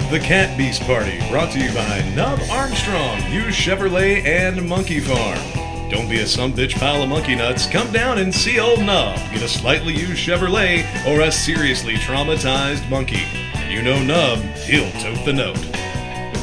The Cat Beast Party, brought to you by Nub Armstrong, Hughes Chevrolet, and Monkey Farm. Don't be a sumbitch pile of monkey nuts. Come down and see old Nub. Get a slightly used Chevrolet or a seriously traumatized monkey. You know Nub, he'll tote the note.